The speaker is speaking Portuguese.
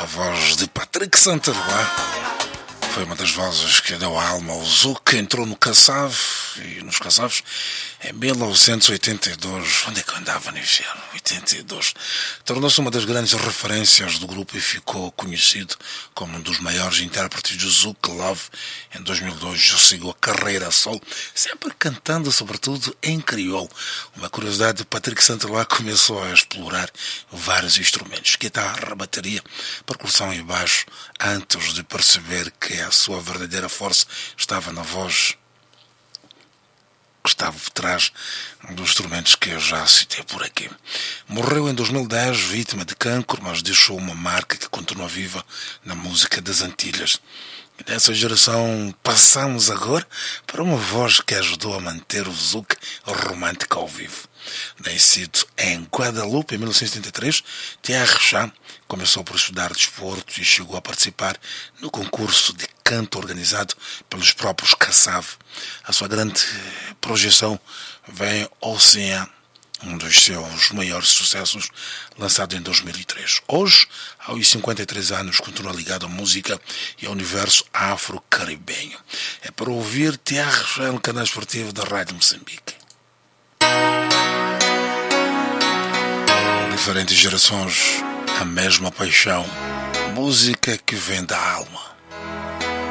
voz de Patrick Santeloá. Foi uma das vozes que deu a alma ao Zouk, entrou no Kassav e nos Kassavs em 1982. Onde é que eu andava no inferno? 82. Tornou-se uma das grandes referências do grupo e ficou conhecido como um dos maiores intérpretes de Zouk Love. Em 2002 seguiu a carreira a solo, sempre cantando sobretudo em crioulo. Uma curiosidade, Patrick Santeloá começou a explorar vários instrumentos, guitarra, bateria, percussão e baixo, antes de perceber que a sua verdadeira força estava na voz, que estava por trás dos instrumentos que eu já citei por aqui. Morreu em 2010, vítima de cancro, mas deixou uma marca que continua viva na música das Antilhas. E dessa geração passamos agora para uma voz que ajudou a manter o Zouk romântico ao vivo. Nascido em Guadalupe em 1973, Thierry Chá começou por estudar desporto e chegou a participar no concurso de canto organizado pelos próprios Kassav. A sua grande projeção vem Océan, um dos seus maiores sucessos, lançado em 2003. Hoje, aos 53 anos, continua ligado à música e ao universo afro-caribenho. É para ouvir Thierry Chá no canal esportivo da Rádio Moçambique. Diferentes gerações, a mesma paixão, música que vem da alma.